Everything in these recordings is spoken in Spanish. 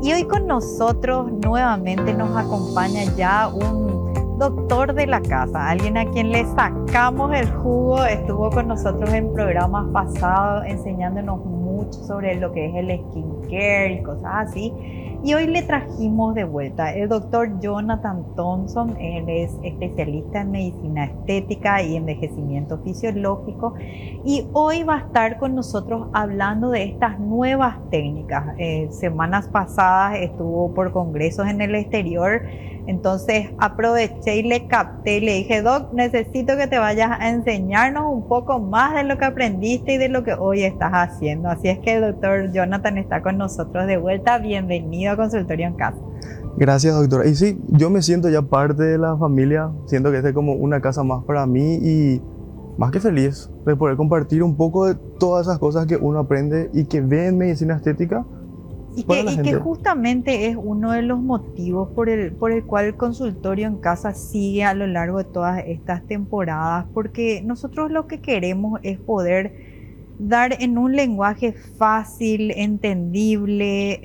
Y hoy con nosotros nuevamente nos acompaña ya un doctor de la casa, alguien a quien le sacamos el jugo, estuvo con nosotros en programas pasados enseñándonos mucho sobre lo que es el skincare y cosas así. Y hoy le trajimos de vuelta el doctor Jonathan Thompson. Él es especialista en medicina estética y envejecimiento fisiológico. Y hoy va a estar con nosotros hablando de estas nuevas técnicas. Semanas pasadas estuvo por congresos en el exterior. Entonces aproveché y le capté y le dije: Doc, necesito que te vayas a enseñarnos un poco más de lo que aprendiste y de lo que hoy estás haciendo. Así es que el doctor Jonathan está con nosotros de vuelta. Bienvenido a Consultorio en Casa. Gracias, doctora. Y sí, yo me siento ya parte de la familia, siento que este es como una casa más para mí y más que feliz de poder compartir un poco de todas esas cosas que uno aprende y que ve en medicina estética. Y que justamente es uno de los motivos por el cual el Consultorio en Casa sigue a lo largo de todas estas temporadas, porque nosotros lo que queremos es poder dar en un lenguaje fácil, entendible,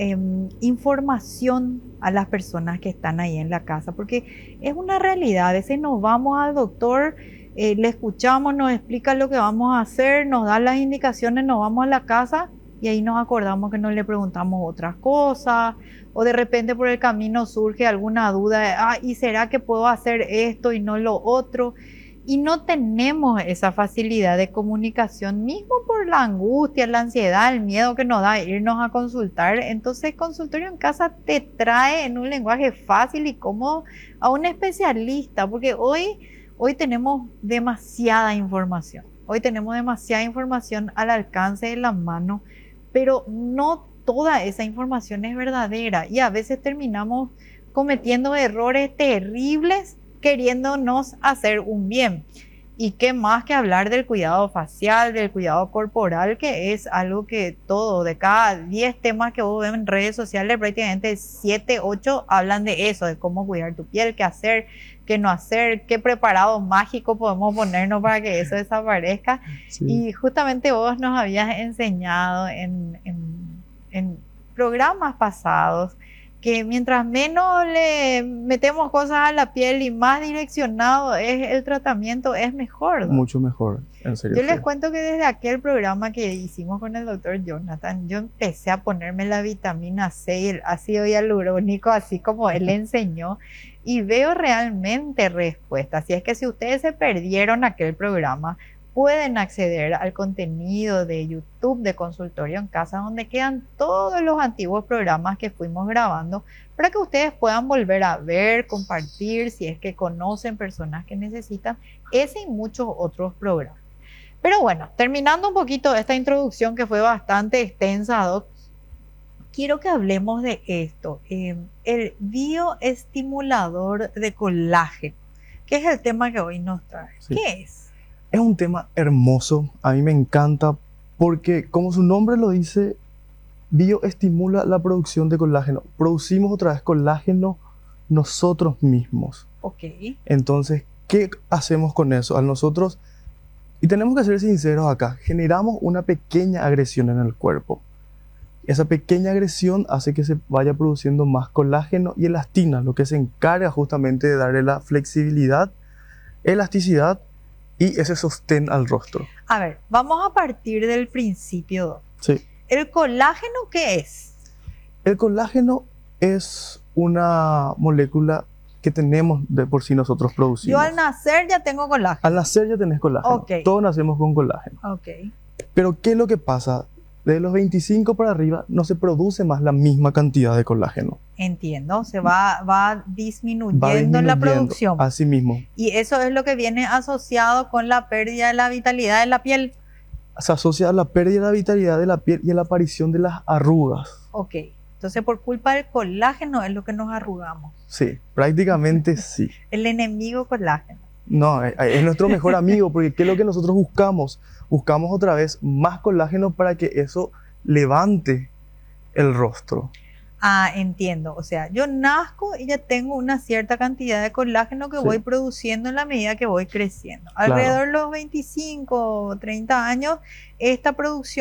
información a las personas que están ahí en la casa, porque es una realidad. A veces nos vamos al doctor, le escuchamos, nos explica lo que vamos a hacer, nos da las indicaciones, nos vamos a la casa y ahí nos acordamos que no le preguntamos otras cosas, o de repente por el camino surge alguna duda, ¿y será que puedo hacer esto y no lo otro? Y no tenemos esa facilidad de comunicación, mismo por la angustia, la ansiedad, el miedo que nos da irnos a consultar. Entonces, Consultorio en Casa te trae en un lenguaje fácil y cómodo a un especialista, porque hoy tenemos demasiada información. Hoy tenemos demasiada información al alcance de la mano, pero no toda esa información es verdadera y a veces terminamos cometiendo errores terribles queriéndonos hacer un bien. Y qué más que hablar del cuidado facial, del cuidado corporal, que es algo que de cada 10 temas que vos ves en redes sociales, prácticamente 7, 8 hablan de eso, de cómo cuidar tu piel, qué hacer, qué no hacer, qué preparados mágicos podemos ponernos para que eso desaparezca. Sí. Y justamente vos nos habías enseñado en programas pasados que mientras menos le metemos cosas a la piel y más direccionado es el tratamiento, es mejor, ¿no? Mucho mejor, en serio. Yo les cuento que desde aquel programa que hicimos con el doctor Jonathan, yo empecé a ponerme la vitamina C y el ácido hialurónico, así como él enseñó, y veo realmente respuestas. Así es que si ustedes se perdieron aquel programa, pueden acceder al contenido de YouTube de Consultorio en Casa, donde quedan todos los antiguos programas que fuimos grabando para que ustedes puedan volver a ver, compartir, si es que conocen personas que necesitan ese y muchos otros programas. Pero bueno, terminando un poquito esta introducción que fue bastante extensa, Doc, quiero que hablemos de esto, el bioestimulador de colágeno, que es el tema que hoy nos trae. Sí. ¿Qué es? Es un tema hermoso, a mí me encanta porque, como su nombre lo dice, bioestimula la producción de colágeno. Producimos otra vez colágeno nosotros mismos. Ok. Entonces, ¿qué hacemos con eso? Y tenemos que ser sinceros acá, generamos una pequeña agresión en el cuerpo. Esa pequeña agresión hace que se vaya produciendo más colágeno y elastina, lo que se encarga justamente de darle la flexibilidad, elasticidad y ese sostén al rostro. A ver, vamos a partir del principio. Sí. ¿El colágeno qué es? El colágeno es una molécula que tenemos de por sí nosotros producimos. Yo al nacer ya tengo colágeno. Al nacer ya tenés colágeno. Okay. Todos nacemos con colágeno. Okay. Pero ¿qué es lo que pasa? De los 25 para arriba no se produce más la misma cantidad de colágeno. Entiendo, se va disminuyendo la producción. Así mismo. Y eso es lo que viene asociado con la pérdida de la vitalidad de la piel. Se asocia a la pérdida de la vitalidad de la piel y a la aparición de las arrugas. Ok, entonces por culpa del colágeno es lo que nos arrugamos. Sí, prácticamente sí. El enemigo colágeno. No, es nuestro mejor amigo, porque ¿qué es lo que nosotros buscamos? Buscamos otra vez más colágeno para que eso levante el rostro. Ah, entiendo. O sea, yo nazco y ya tengo una cierta cantidad de colágeno que voy produciendo en la medida que voy creciendo. Alrededor de los 25 o 30 años, esta producción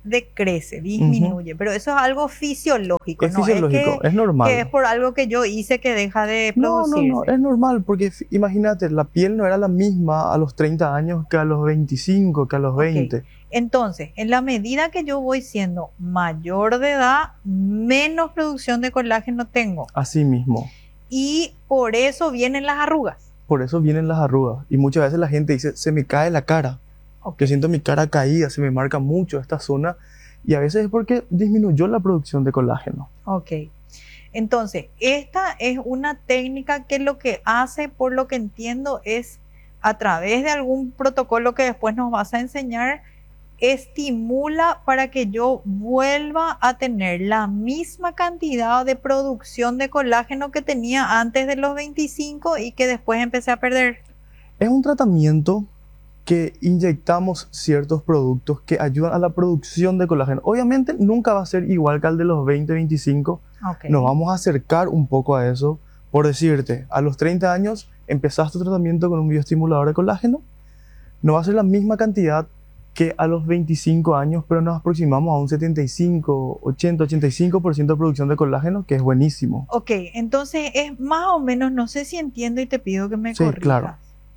decrece, disminuye, pero eso es algo fisiológico, Es no fisiológico, es normal. que es por algo que yo hice que deja de No, producirse. es normal, porque imagínate, la piel no era la misma a los 30 años que a los 25, que a los Ok. 20. Entonces, en la medida que yo voy siendo mayor de edad, menos producción de colágeno tengo. Así mismo. Y por eso vienen las arrugas. Por eso vienen las arrugas. Y muchas veces la gente dice, se me cae la cara. Ok. Yo siento mi cara caída, se me marca mucho esta zona. Y a veces es porque disminuyó la producción de colágeno. Ok. Entonces, esta es una técnica que lo que hace, por lo que entiendo, es a través de algún protocolo que después nos vas a enseñar, estimula para que yo vuelva a tener la misma cantidad de producción de colágeno que tenía antes de los 25 y que después empecé a perder. Es un tratamiento que inyectamos ciertos productos que ayudan a la producción de colágeno. Obviamente nunca va a ser igual que al de los 20, 25. Okay. Nos vamos a acercar un poco a eso. Por decirte, a los 30 años empezaste tu tratamiento con un bioestimulador de colágeno. No va a ser la misma cantidad que a los 25 años, pero nos aproximamos a un 75, 80, 85% de producción de colágeno, que es buenísimo. Ok, entonces es más o menos, no sé si entiendo y te pido que me Sí, corrijas. claro.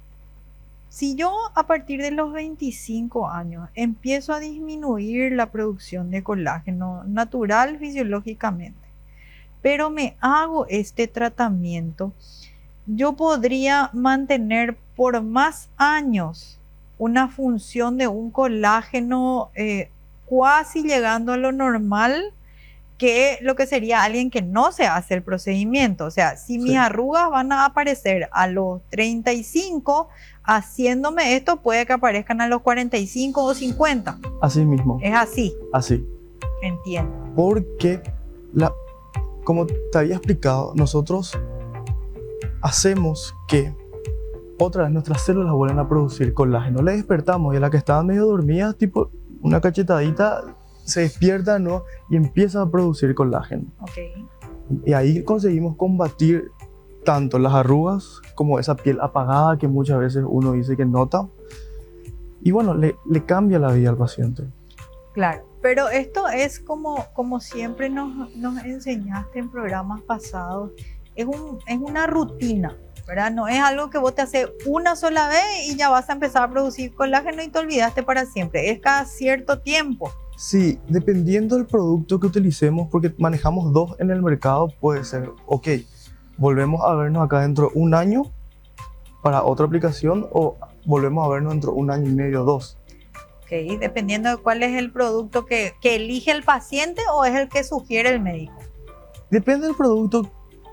Si yo a partir de los 25 años empiezo a disminuir la producción de colágeno natural fisiológicamente, pero me hago este tratamiento, yo podría mantener por más años una función de un colágeno casi llegando a lo normal, que lo que sería alguien que no se hace el procedimiento. O sea, si mis arrugas van a aparecer a los 35, haciéndome esto puede que aparezcan a los 45 o 50. Así mismo. Es así. Así. Entiendo. Porque, como te había explicado, nosotros hacemos que otra vez nuestras células vuelven a producir colágeno. Le despertamos y a la que estaban medio dormidas, tipo una cachetadita, se despierta, ¿no? Y empieza a producir colágeno. Okay. Y ahí conseguimos combatir tanto las arrugas como esa piel apagada que muchas veces uno dice que nota. Y bueno, le cambia la vida al paciente. Claro, pero esto es como siempre nos enseñaste en programas pasados, es una rutina, ¿verdad? No es algo que vos te haces una sola vez y ya vas a empezar a producir colágeno y te olvidaste para siempre, es cada cierto tiempo. Sí, dependiendo del producto que utilicemos, porque manejamos dos en el mercado, puede ser, ok, volvemos a vernos acá dentro de un año para otra aplicación o volvemos a vernos dentro de un año y medio, 2. Ok, dependiendo de cuál es el producto que elige el paciente o es el que sugiere el médico. Depende del producto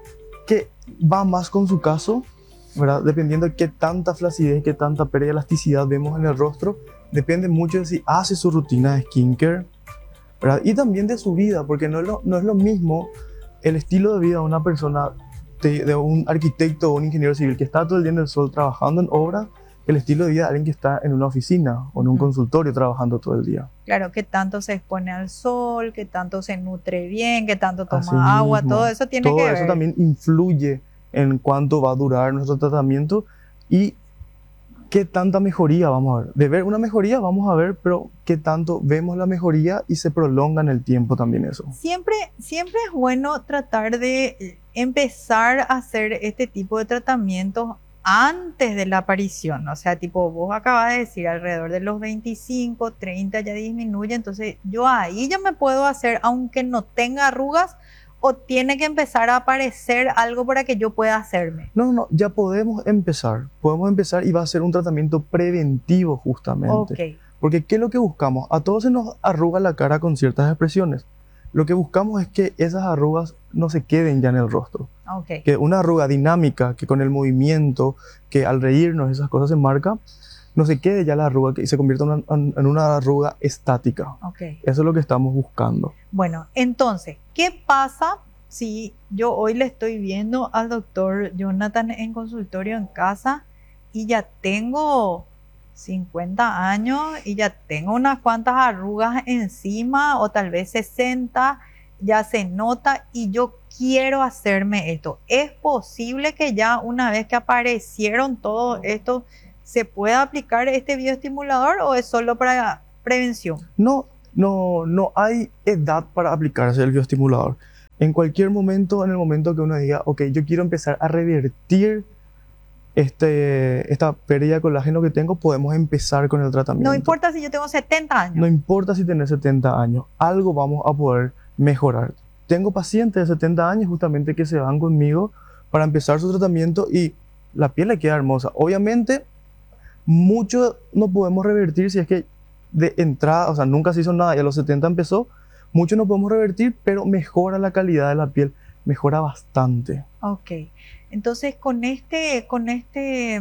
que va más con su caso, ¿verdad? Dependiendo de qué tanta flacidez, qué tanta pérdida de elasticidad vemos en el rostro, depende mucho de si hace su rutina de skincare, ¿verdad? Y también de su vida, porque no es lo mismo el estilo de vida de una persona, de un arquitecto o un ingeniero civil que está todo el día en el sol trabajando en obra, el estilo de vida de alguien que está en una oficina o en un consultorio trabajando todo el día. Claro, que tanto se expone al sol, que tanto se nutre bien, que tanto toma agua, todo eso tiene que ver. Todo eso también influye en cuánto va a durar nuestro tratamiento y qué tanta mejoría vamos a ver. De ver una mejoría vamos a ver, pero qué tanto vemos la mejoría y se prolonga en el tiempo también eso. Siempre es bueno tratar de empezar a hacer este tipo de tratamientos antes de la aparición, o sea, tipo vos acabas de decir alrededor de los 25, 30 ya disminuye, entonces yo ahí ya me puedo hacer aunque no tenga arrugas o tiene que empezar a aparecer algo para que yo pueda hacerme. No, ya podemos empezar y va a ser un tratamiento preventivo justamente. Okay. Porque ¿qué es lo que buscamos? A todos se nos arruga la cara con ciertas expresiones. Lo que buscamos es que esas arrugas no se queden ya en el rostro. Okay. Que una arruga dinámica, que con el movimiento, que al reírnos esas cosas se marca, no se quede ya la arruga y se convierta en una arruga estática. Okay. Eso es lo que estamos buscando. Bueno, entonces, ¿qué pasa si yo hoy le estoy viendo al doctor Jonathan en consultorio en casa y ya tengo 50 años y ya tengo unas cuantas arrugas encima o tal vez 60, ya se nota y yo quiero hacerme esto? ¿Es posible que ya una vez que aparecieron todo esto se pueda aplicar este bioestimulador o es solo para prevención? No, no hay edad para aplicarse el bioestimulador. En cualquier momento, en el momento que uno diga, ok, yo quiero empezar a revertir esta pérdida de colágeno que tengo, podemos empezar con el tratamiento. No importa si yo tengo 70 años. No importa si tenés 70 años, algo vamos a poder mejorar. Tengo pacientes de 70 años justamente que se van conmigo para empezar su tratamiento y la piel le queda hermosa. Obviamente, mucho no podemos revertir si es que de entrada, o sea, nunca se hizo nada y a los 70 empezó. Mucho no podemos revertir, pero mejora la calidad de la piel, mejora bastante. Ok, entonces con este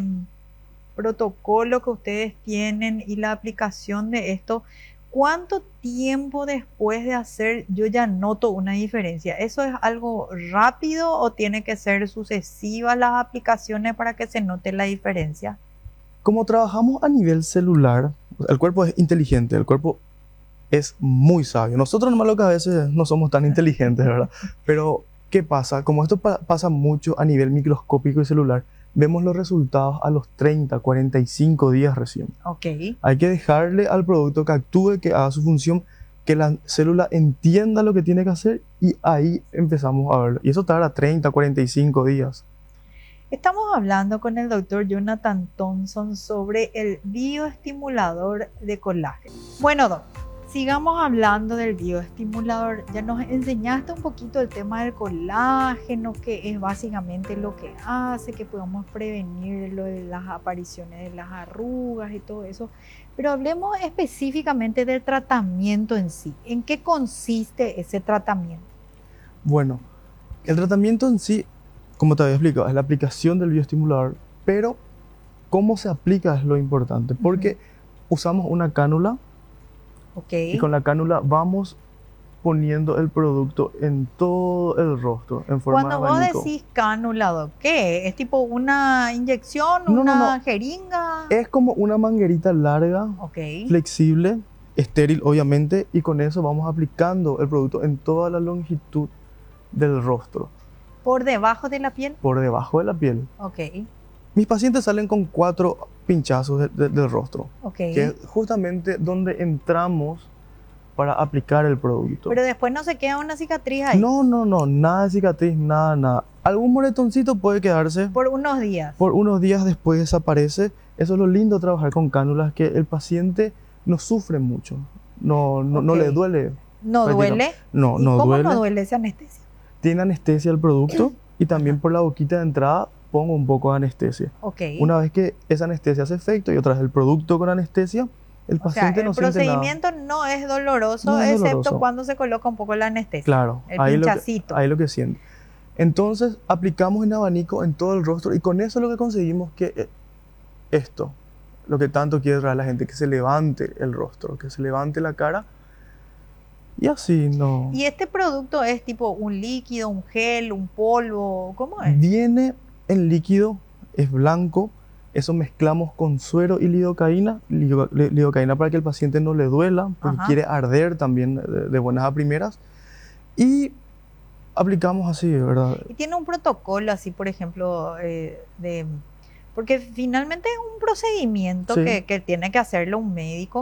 protocolo que ustedes tienen y la aplicación de esto, ¿cuánto tiempo después de hacer yo ya noto una diferencia? ¿Eso es algo rápido o tiene que ser sucesivas las aplicaciones para que se note la diferencia? Como trabajamos a nivel celular, el cuerpo es inteligente, el cuerpo es muy sabio. Nosotros nomás lo que a veces no somos tan inteligentes, ¿verdad? Pero, ¿qué pasa? Como esto pasa mucho a nivel microscópico y celular, vemos los resultados a los 30, 45 días recién. Ok. Hay que dejarle al producto que actúe, que haga su función, que la célula entienda lo que tiene que hacer y ahí empezamos a verlo. Y eso tarda 30, 45 días. Estamos hablando con el doctor Jonathan Thompson sobre el bioestimulador de colágeno. Bueno, doc, sigamos hablando del bioestimulador. Ya nos enseñaste un poquito el tema del colágeno, que es básicamente lo que hace, que podamos prevenir lo de las apariciones de las arrugas y todo eso. Pero hablemos específicamente del tratamiento en sí. ¿En qué consiste ese tratamiento? Bueno, el tratamiento en sí, como te había explicado, es la aplicación del bioestimulador, pero cómo se aplica es lo importante, porque usamos una cánula. Okay. Y con la cánula vamos poniendo el producto en todo el rostro en forma de abanico. Cuando vos decís cánula, doc, ¿qué? ¿Es tipo una inyección, No. jeringa? Es como una manguerita larga, flexible, estéril obviamente, y con eso vamos aplicando el producto en toda la longitud del rostro. ¿Por debajo de la piel? Por debajo de la piel. Ok. Mis pacientes salen con 4 pinchazos del rostro, que es justamente donde entramos para aplicar el producto. Pero después no se queda una cicatriz ahí. No, nada de cicatriz, nada. Algún moretoncito puede quedarse. Por unos días. Por unos días después desaparece. Eso es lo lindo de trabajar con cánulas, que el paciente no sufre mucho, no le duele. ¿No duele? No ¿Y cómo duele. no duele esa anestesia? Tiene anestesia el producto y también por la boquita de entrada pongo un poco de anestesia. Una vez que esa anestesia hace efecto y otra vez el producto con anestesia, el paciente no siente nada. El procedimiento no es doloroso, excepto cuando se coloca un poco la anestesia. Claro, el pinchacito. Ahí lo que siente. Entonces aplicamos en abanico en todo el rostro y con eso lo que conseguimos que esto, lo que tanto quiere traer la gente, que se levante el rostro, que se levante la cara. Y así, no. ¿Y este producto es tipo un líquido, un gel, un polvo? ¿Cómo es? Viene en líquido, es blanco. Eso mezclamos con suero y lidocaína. Lidocaína para que el paciente no le duela, porque quiere arder también de buenas a primeras. Y aplicamos así, ¿verdad? ¿Y tiene un protocolo así, por ejemplo, porque finalmente es un procedimiento que tiene que hacerlo un médico?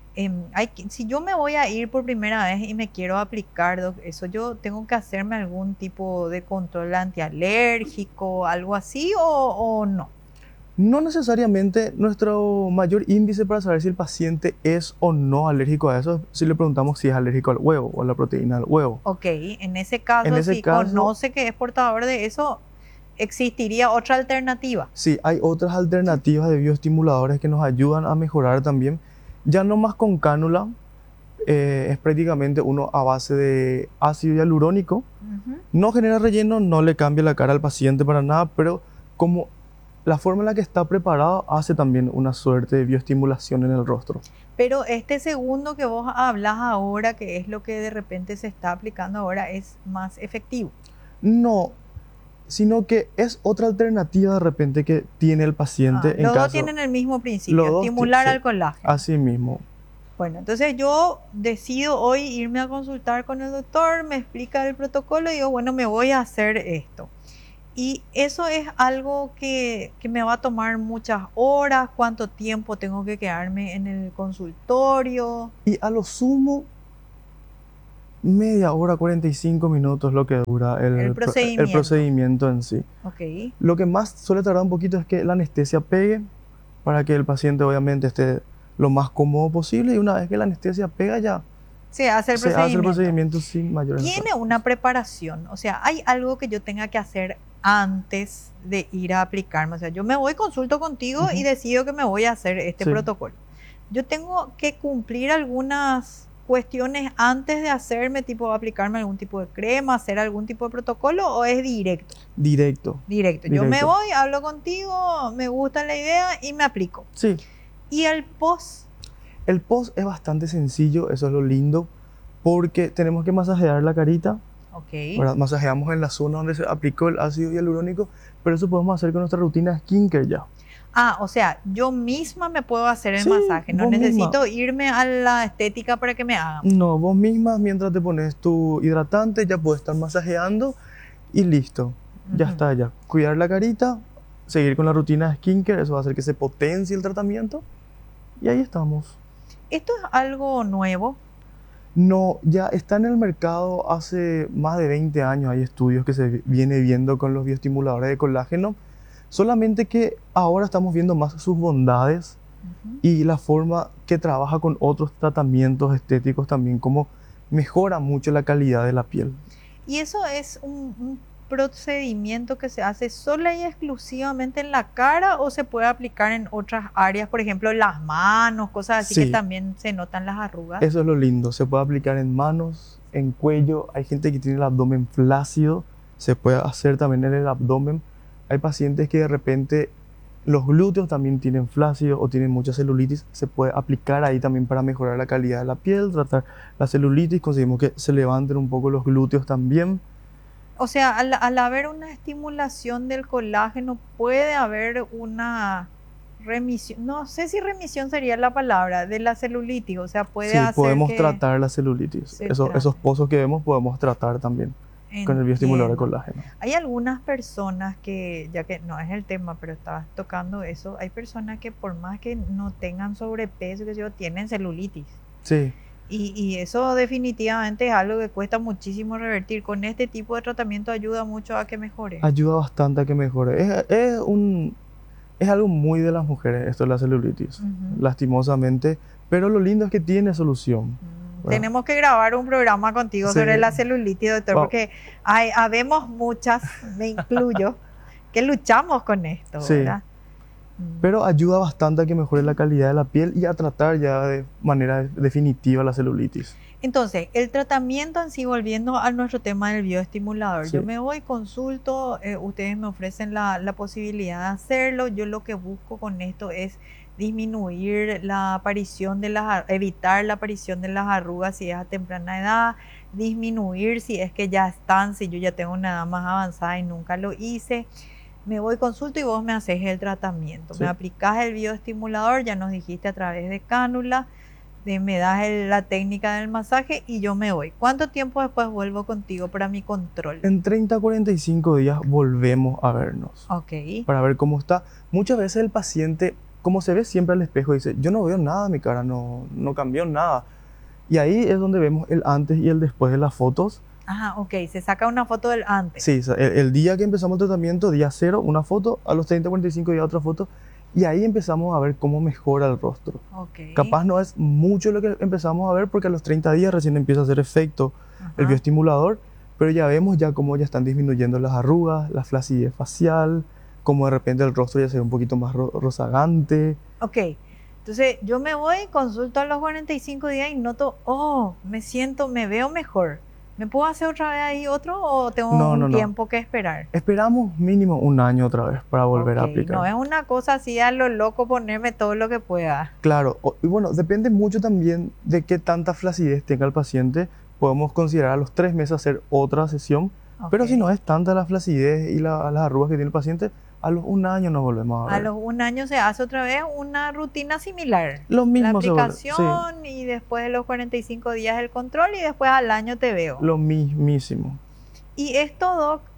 Si yo me voy a ir por primera vez y me quiero aplicar eso, yo tengo que hacerme algún tipo de control antialérgico, algo así, o no. No necesariamente. Nuestro mayor índice para saber si el paciente es o no alérgico a eso, si le preguntamos si es alérgico al huevo o a la proteína del huevo. Ok, en ese caso, si conoce que es portador de eso, ¿existiría otra alternativa? Sí, hay otras alternativas de bioestimuladores que nos ayudan a mejorar también. Ya no más con cánula, es prácticamente uno a base de ácido hialurónico. No genera relleno, no le cambia la cara al paciente para nada, pero como la forma en la que está preparado hace también una suerte de bioestimulación en el rostro. Pero este segundo que vos hablas ahora, que es lo que de repente se está aplicando ahora, ¿es más efectivo? No, sino que es otra alternativa de repente que tiene el paciente. Los dos tienen el mismo principio, estimular al colágeno. Así mismo. Bueno, entonces yo decido hoy irme a consultar con el doctor, me explica el protocolo y digo, bueno, me voy a hacer esto. Y eso es algo que me va a tomar muchas horas. ¿Cuánto tiempo tengo que quedarme en el consultorio? Y a lo sumo Media hora, 45 minutos lo que dura el procedimiento en sí. Ok. Lo que más suele tardar un poquito es que la anestesia pegue para que el paciente obviamente esté lo más cómodo posible, y una vez que la anestesia pega ya Se hace el se hace el procedimiento. procedimiento sin mayores ¿Tiene esfuerzos. una preparación? O sea, ¿hay algo que yo tenga que hacer antes de ir a aplicarme? O sea, yo me voy, consulto contigo y decido que me voy a hacer este Sí. protocolo. ¿Yo tengo que cumplir algunas cuestiones antes de hacerme, tipo aplicarme algún tipo de crema, hacer algún tipo de protocolo, o es directo? Directo. Directo. Yo me voy, hablo contigo, me gusta la idea y me aplico. Sí. ¿Y el post? El post es bastante sencillo, eso es lo lindo, porque tenemos que masajear la carita, Ok. ¿verdad? Masajeamos en la zona donde se aplicó el ácido hialurónico, pero eso podemos hacer con nuestra rutina skincare ya. Ah, o sea, yo misma me puedo hacer el Sí, masaje, no vos necesito misma. irme a la estética para que me hagan. No, vos misma mientras te pones tu hidratante ya puedes estar masajeando y listo, ya está ya. Cuidar la carita, seguir con la rutina de skincare, eso va a hacer que se potencie el tratamiento y ahí estamos. ¿Esto es algo nuevo? No, ya está en el mercado hace más de 20 años, hay estudios que se viene viendo con los bioestimuladores de colágeno, solamente que ahora estamos viendo más sus bondades y la forma que trabaja con otros tratamientos estéticos también, como mejora mucho la calidad de la piel. ¿Y eso es un procedimiento que se hace sola y exclusivamente en la cara, o se puede aplicar en otras áreas, por ejemplo, las manos, cosas así que Sí. también se notan las arrugas? Eso es lo lindo, se puede aplicar en manos, en cuello, hay gente que tiene el abdomen flácido, se puede hacer también en el abdomen. Hay pacientes que de repente los glúteos también tienen flácidos o tienen mucha celulitis, se puede aplicar ahí también para mejorar la calidad de la piel, tratar la celulitis, conseguimos que se levanten un poco los glúteos también. O sea, al haber una estimulación del colágeno, puede haber una remisión, no sé si remisión sería la palabra, de la celulitis, o sea, puede Sí, hacer podemos que tratar la celulitis, se esos trate. pozos que vemos podemos tratar también con el bioestimulador de Entiendo. colágeno. Hay algunas personas que, ya que no es el tema, pero estabas tocando eso, hay personas que por más que no tengan sobrepeso, que yo, tienen celulitis. Sí. Y eso definitivamente es algo que cuesta muchísimo revertir. Con este tipo de tratamiento ayuda mucho a que mejore. Ayuda bastante a que mejore. Es algo muy de las mujeres esto de la celulitis, lastimosamente, pero lo lindo es que tiene solución. Tenemos que grabar un programa contigo Sí. sobre la celulitis, doctor, porque habemos muchas, me incluyo, que luchamos con esto, Sí. ¿verdad? Pero ayuda bastante a que mejore la calidad de la piel y a tratar ya de manera definitiva la celulitis. Entonces, el tratamiento en sí, volviendo a nuestro tema del bioestimulador, Sí. yo me voy, consulto, ustedes me ofrecen la posibilidad de hacerlo. Yo lo que busco con esto es disminuir la aparición de evitar la aparición de las arrugas si es a temprana edad, disminuir si es que ya están, si yo ya tengo una edad más avanzada y nunca lo hice. Me voy, consulto y vos me haces el tratamiento. Sí. Me aplicás el bioestimulador, ya nos dijiste a través de cánula, me das la técnica del masaje y yo me voy. ¿Cuánto tiempo después vuelvo contigo para mi control? En 30 a 45 días volvemos a vernos Ok. para ver cómo está. Muchas veces el paciente, como se ve siempre al espejo, dice, yo no veo nada, mi cara no cambió nada. Y ahí es donde vemos el antes y el después de las fotos. Ah, ok, se saca una foto del antes. Sí, el día que empezamos el tratamiento, día 0, una foto, a los 30 a 45 días otra foto, y ahí empezamos a ver cómo mejora el rostro. Ok. Capaz no es mucho lo que empezamos a ver porque a los 30 días recién empieza a hacer efecto el bioestimulador, pero ya vemos ya cómo ya están disminuyendo las arrugas, la flacidez facial, cómo de repente el rostro ya se ve un poquito más rozagante. Ok, entonces yo me voy, consulto a los 45 días y noto, me veo mejor. ¿Me puedo hacer otra vez ahí otro o tengo un tiempo que esperar? Esperamos mínimo un año otra vez para volver a aplicar. No es una cosa así a lo loco ponerme todo lo que pueda. Claro, y bueno, depende mucho también de qué tanta flacidez tenga el paciente. Podemos considerar a los 3 meses hacer otra sesión, pero si no es tanta la flacidez y las arrugas que tiene el paciente, a los 1 año nos volvemos a ver. A los 1 año se hace otra vez una rutina similar. Lo mismo la aplicación y después de los 45 días el control y después al año te veo. Lo mismísimo. Y esto, Doc,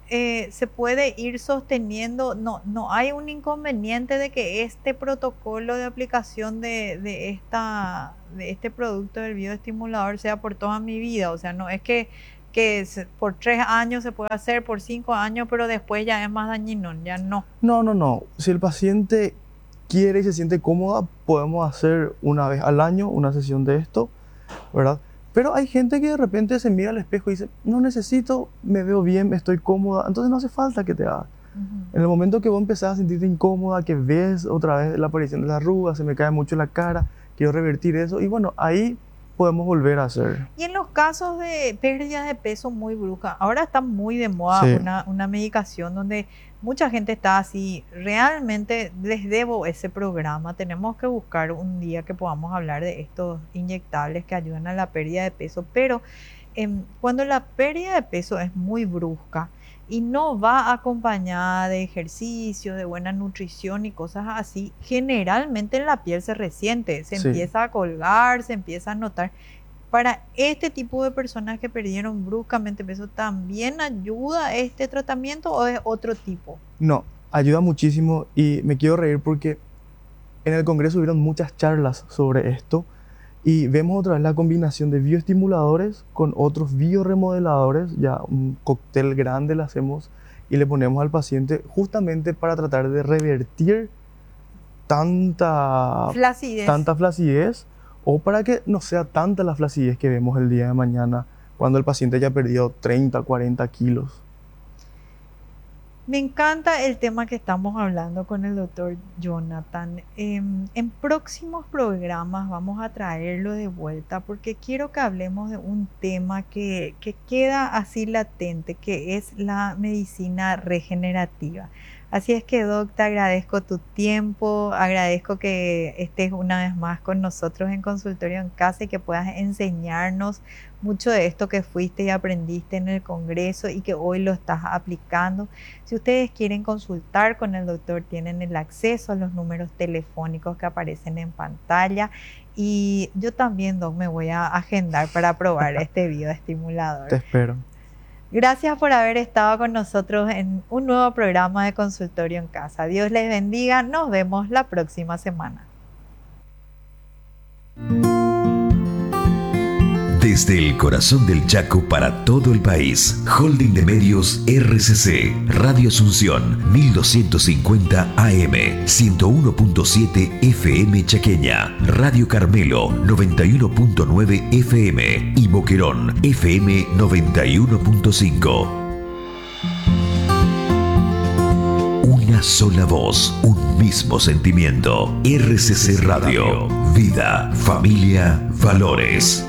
se puede ir sosteniendo, no hay un inconveniente de que este protocolo de aplicación de este producto del bioestimulador sea por toda mi vida. O sea, no es que por 3 años se puede hacer, por 5 años, pero después ya es más dañino, ya no. No. Si el paciente quiere y se siente cómoda, podemos hacer una vez al año una sesión de esto, ¿verdad? Pero hay gente que de repente se mira al espejo y dice, no necesito, me veo bien, estoy cómoda, entonces no hace falta que te hagas. En el momento que vos empezás a sentirte incómoda, que ves otra vez la aparición de la arruga, se me cae mucho la cara, quiero revertir eso, y bueno, ahí podemos volver a hacer. Y en los casos de pérdida de peso muy brusca, ahora está muy de moda Sí. una medicación donde mucha gente está así. Realmente les debo ese programa. Tenemos que buscar un día que podamos hablar de estos inyectables que ayudan a la pérdida de peso. Pero cuando la pérdida de peso es muy brusca y no va acompañada de ejercicio, de buena nutrición y cosas así, generalmente la piel se resiente, se Sí. empieza a colgar, se empieza a notar. Para este tipo de personas que perdieron bruscamente peso, ¿también ayuda este tratamiento o es otro tipo? No, ayuda muchísimo y me quiero reír porque en el Congreso hubieron muchas charlas sobre esto y vemos otra vez la combinación de bioestimuladores con otros bioremodeladores, ya un cóctel grande le hacemos y le ponemos al paciente justamente para tratar de revertir tanta flacidez o para que no sea tanta la flacidez que vemos el día de mañana cuando el paciente ya ha perdido 30, 40 kilos. Me encanta el tema que estamos hablando con el doctor Jonathan. En próximos programas vamos a traerlo de vuelta porque quiero que hablemos de un tema que queda así latente, que es la medicina regenerativa. Así es que, Doc, te agradezco tu tiempo, agradezco que estés una vez más con nosotros en Consultorio en Casa y que puedas enseñarnos mucho de esto que fuiste y aprendiste en el Congreso y que hoy lo estás aplicando. Si ustedes quieren consultar con el doctor, tienen el acceso a los números telefónicos que aparecen en pantalla. Y yo también, Doc, me voy a agendar para probar este bioestimulador. Te espero. Gracias por haber estado con nosotros en un nuevo programa de Consultorio en Casa. Dios les bendiga. Nos vemos la próxima semana. Desde el corazón del Chaco para todo el país, Holding de Medios RCC, Radio Asunción, 1250 AM, 101.7 FM Chaqueña, Radio Carmelo, 91.9 FM y Boquerón, FM 91.5. Una sola voz, un mismo sentimiento. RCC Radio, vida, familia, valores.